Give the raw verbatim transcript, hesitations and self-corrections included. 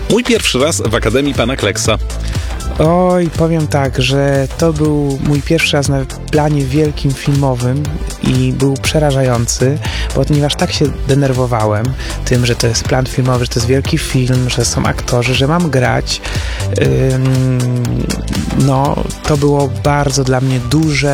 Mój pierwszy raz w Akademii Pana Kleksa. Oj, powiem tak, że to był mój pierwszy raz na planie wielkim filmowym i był przerażający, ponieważ tak się denerwowałem tym, że to jest plan filmowy, że to jest wielki film, że są aktorzy, że mam grać. Ym, no, to było bardzo dla mnie duże